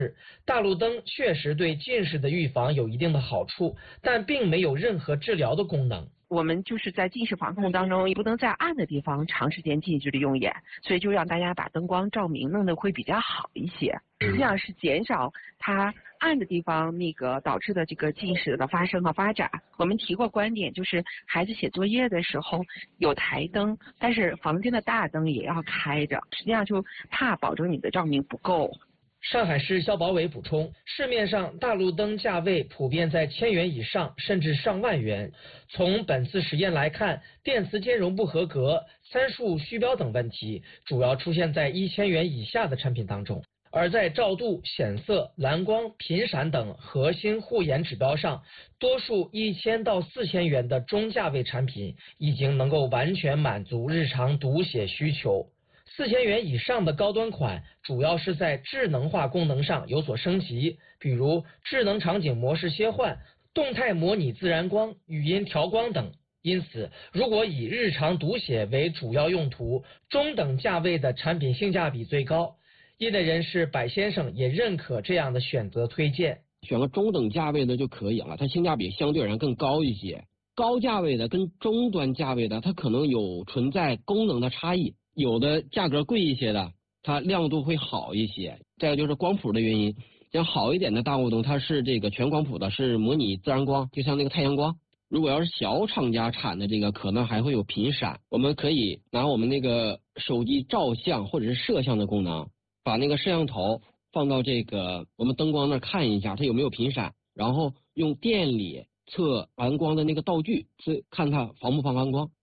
大路灯确实对近视的预防有一定的好处，但并没有任何治疗的功能。 我们就是在近视防控当中，也不能在暗的地方长时间近距离用眼，所以就让大家把灯光照明弄得会比较好一些，实际上是减少它暗的地方导致的这个近视的发生和发展。我们提过观点，就是孩子写作业的时候有台灯，但是房间的大灯也要开着，实际上就怕保证你的照明不够。 上海市消保委补充，市面上大路灯价位普遍在1000元以上，甚至上万元。从本次实验来看，电磁兼容不合格、参数虚标等问题，主要出现在1000元以下的产品当中。而在照度、显色、蓝光、频闪等核心护眼指标上，多数1000到4000元的中价位产品已经能够完全满足日常读写需求。4000元以上的高端款，主要是在智能化功能上有所升级，比如智能场景模式切换、动态模拟自然光、语音调光等。因此，如果以日常读写为主要用途，中等价位的产品性价比最高。业内人士柏先生也认可这样的选择推荐， 选个中等价位的就可以了，它性价比相对而言更高一些。高价位的跟中端价位的，它可能有存在功能的差异。有的价格贵一些的，它亮度会好一些。再有就是光谱的原因，像好一点的大路灯，它是这个全光谱的，是模拟自然光，就像那个太阳光。如果要是小厂家产的这个，可能还会有频闪。我们可以拿我们那个手机照相或者是摄像的功能，把那个摄像头放到这个我们灯光那看一下，它有没有频闪，然后用电里测蓝光的那个道具，看它防不防蓝光。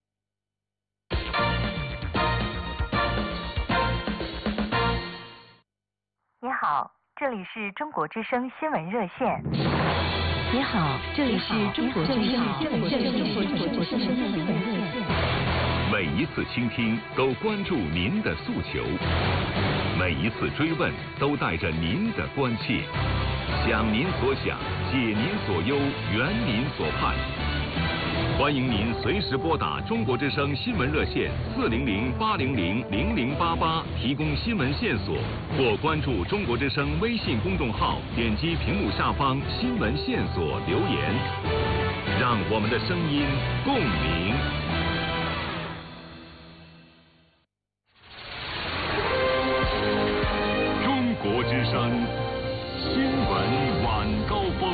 你好，这里是中国之声新闻热线。 你好，这里是中国之声新闻热线。 每一次倾听都关注您的诉求，每一次追问都带着您的关切，想您所想，解您所忧，圆您所盼。欢迎您随时拨打中国之声新闻热线400-800-0088提供新闻线索，或关注中国之声微信公众号，点击屏幕下方新闻线索留言，让我们的声音共鸣。中国之声新闻晚高峰。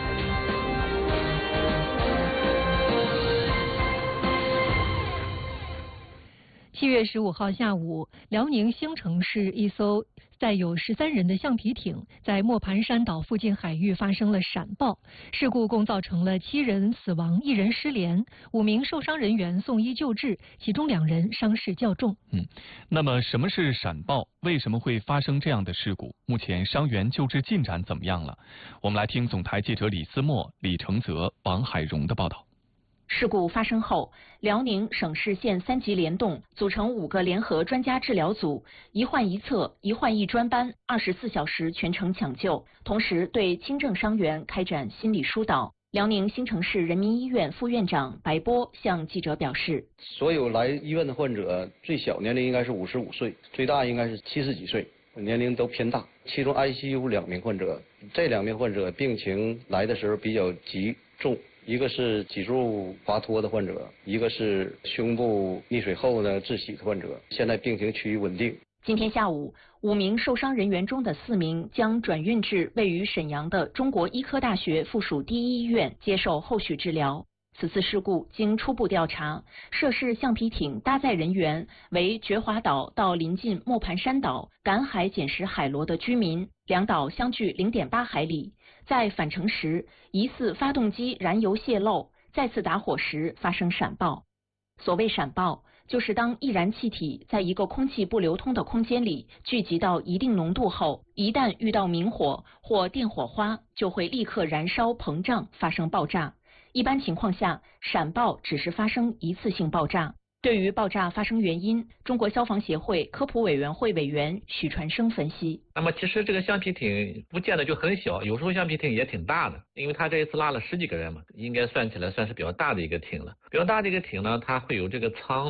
7月15号下午，辽宁兴城市一艘载有13人的橡皮艇在磨盘山岛附近海域发生了闪爆，事故共造成了7人死亡、1人失联，5名受伤人员送医救治，其中2人伤势较重。 那么什么是闪爆？为什么会发生这样的事故？目前伤员救治进展怎么样了？我们来听总台记者李思墨、李承泽、王海荣的报道。 事故发生后，辽宁省市县3级联动，组成5个联合专家治疗组，一患一测、一患一专班，24小时全程抢救，同时对轻症伤员开展心理疏导。辽宁兴城市人民医院副院长白波向记者表示： 所有来医院的患者，最小年龄应该是55岁，最大应该是70几岁，年龄都偏大。其中 ICU 2名患者，这2名患者病情来的时候比较急重。一个是脊柱滑脱的患者，一个是胸部溺水后呢窒息的患者，现在病情趋于稳定。 今天下午，5名受伤人员中的4名将转运至位于沈阳的中国医科大学附属第一医院接受后续治疗。此次事故经初步调查，涉事橡皮艇搭载人员为觉华岛到临近磨盘山岛赶海捡拾海螺的居民，两岛相距0.8海里。在返程时，疑似发动机燃油泄漏，再次打火时发生闪爆。所谓闪爆，就是当易燃气体在一个空气不流通的空间里聚集到一定浓度后，一旦遇到明火或电火花，就会立刻燃烧膨胀，发生爆炸。一般情况下，闪爆只是发生一次性爆炸。对于爆炸发生原因，中国消防协会科普委员会委员许传生分析： 那么其实这个橡皮艇不见得就很小，有时候橡皮艇也挺大的，因为他这一次拉了10几个人嘛，应该算起来算是比较大的一个艇了。比较大的一个艇呢，它会有这个舱的，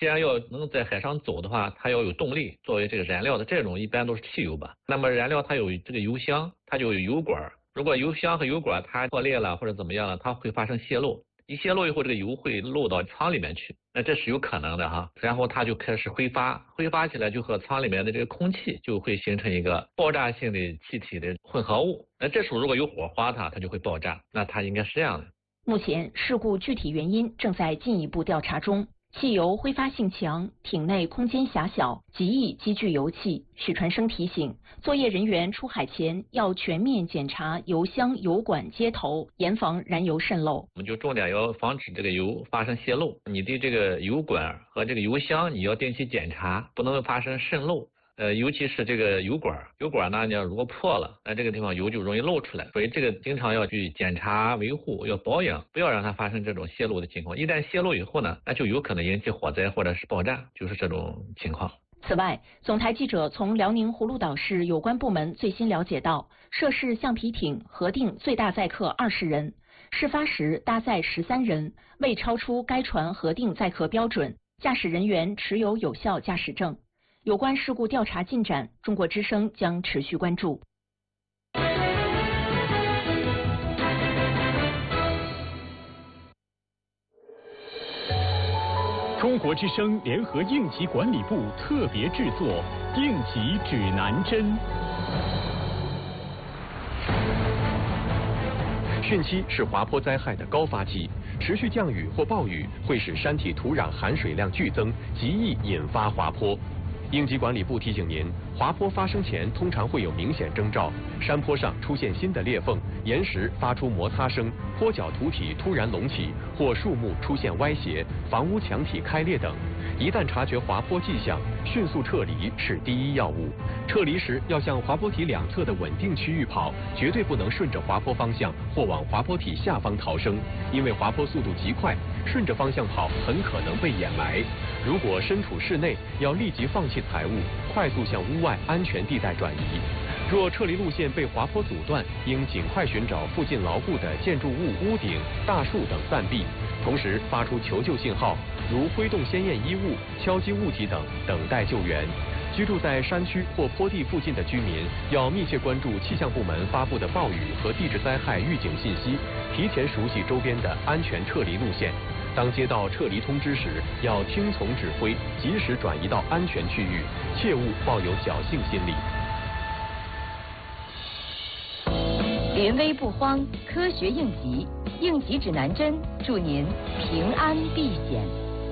既然要能在海上走的话，它要有动力作为这个燃料的，这种一般都是汽油吧。那么燃料它有这个油箱，它就有油管，如果油箱和油管它破裂了或者怎么样了，它会发生泄漏。一泄漏以后，这个油会漏到舱里面去，那这是有可能的哈。然后它就开始挥发起来，就和舱里面的这个空气就会形成一个爆炸性的气体的混合物。那这时候如果有火花它就会爆炸，那它应该是这样的。 目前事故具体原因正在进一步调查中。汽油挥发性强，艇内空间狭小，极易积聚油气。许传生提醒，作业人员出海前要全面检查油箱、油管接头，严防燃油渗漏。 我们就重点要防止这个油发生泄漏，你的这个油管和这个油箱你要定期检查，不能发生渗漏。尤其是这个油管呢，你要如果破了，那这个地方油就容易漏出来，所以这个经常要去检查维护，要保养，不要让它发生这种泄漏的情况。一旦泄漏以后呢，那就有可能引起火灾或者是爆炸，就是这种情况。 此外，总台记者从辽宁葫芦岛市有关部门最新了解到，涉事橡皮艇核定最大载客20人，事发时搭载13人，未超出该船核定载客标准，驾驶人员持有有效驾驶证。有关事故调查进展，中国之声将持续关注。 中国之声联合应急管理部特别制作《应急指南针》。汛期是滑坡灾害的高发期，持续降雨或暴雨会使山体土壤含水量剧增，极易引发滑坡。应急管理部提醒您，滑坡发生前通常会有明显征兆，山坡上出现新的裂缝，岩石发出摩擦声，坡脚土体突然隆起，或树木出现歪斜，房屋墙体开裂等。一旦察觉滑坡迹象，迅速撤离是第一要务。撤离时要向滑坡体两侧的稳定区域跑，绝对不能顺着滑坡方向或往滑坡体下方逃生，因为滑坡速度极快，顺着方向跑很可能被掩埋。如果身处室内，要立即放弃财物，快速向屋外安全地带转移。若撤离路线被滑坡阻断，应尽快寻找附近牢固的建筑物屋顶、大树等暂避，同时发出求救信号，如挥动鲜艳衣物、敲击物体等，等待救援。居住在山区或坡地附近的居民要密切关注气象部门发布的暴雨和地质灾害预警信息，提前熟悉周边的安全撤离路线。当接到撤离通知时，要听从指挥，及时转移到安全区域，切勿抱有侥幸心理。 临危不慌，科学应急，应急指南针，祝您平安避险。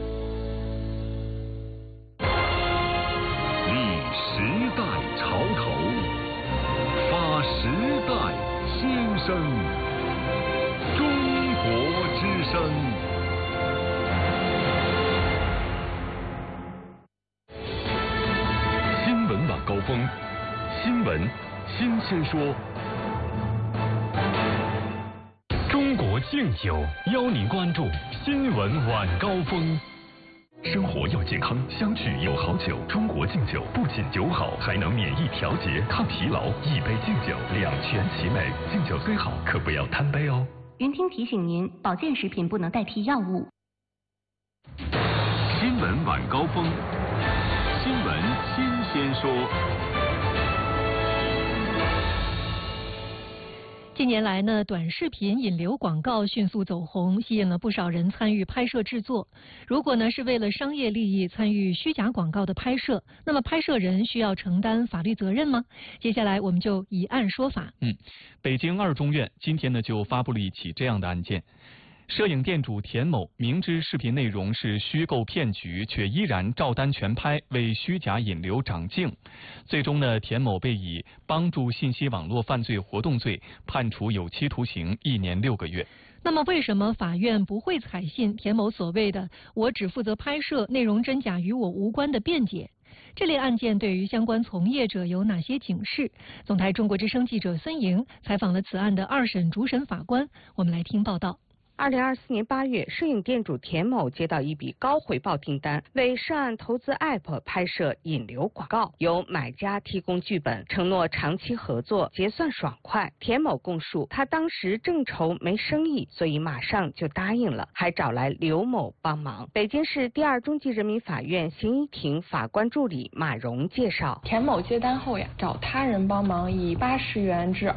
立时代潮头，发时代新生。中国之声。新闻晚高峰，新闻新鲜说。中国敬酒邀您关注新闻晚高峰。生活要健康，相聚有好酒。中国敬酒不仅酒好，还能免疫调节、抗疲劳。一杯敬酒，两全其美。敬酒虽好，可不要贪杯哦。 云听提醒您，保健食品不能代替药物。 新闻晚高峰，新闻新鲜说。 近年来呢，短视频引流广告迅速走红，吸引了不少人参与拍摄制作。如果呢是为了商业利益参与虚假广告的拍摄，那么拍摄人需要承担法律责任吗？接下来我们就以案说法。 北京二中院今天呢就发布了一起这样的案件。摄影店主田某明知视频内容是虚构骗局，却依然照单全拍，为虚假引流长镜。最终呢，田某被以帮助信息网络犯罪活动罪判处有期徒刑1年6个月。 那么为什么法院不会采信田某所谓的“我只负责拍摄，内容真假与我无关”的辩解？这类案件对于相关从业者有哪些警示？总台中国之声记者孙莹采访了此案的2审主审法官，我们来听报道。 2024年8月，摄影店主田某接到一笔高回报订单，为涉案投资 App 拍摄引流广告，由买家提供剧本，承诺长期合作，结算爽快。田某供述，他当时正愁没生意，所以马上就答应了，还找来刘某帮忙。北京市第2中级人民法院刑一庭法官助理马荣介绍， 田某接单后呀，找他人帮忙，以80元至